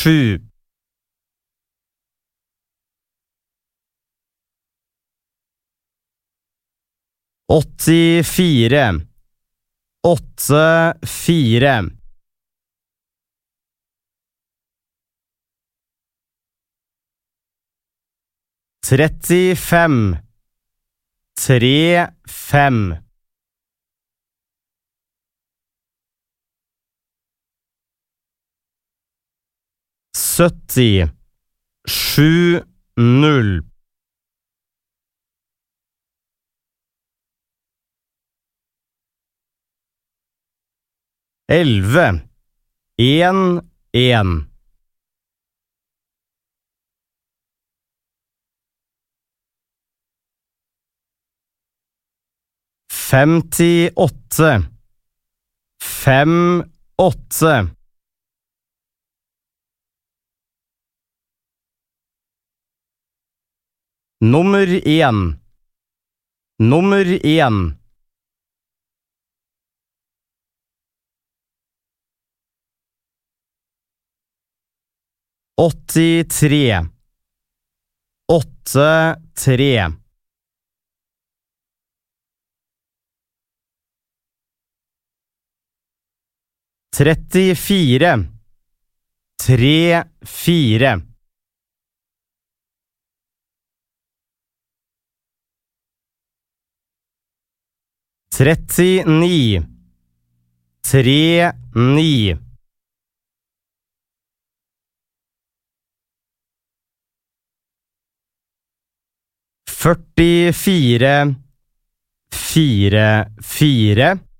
7 84 84 35 35 70 70 11 1 58 58 Nummer 1 Nummer 1 83 83 34 34 39 39 44 44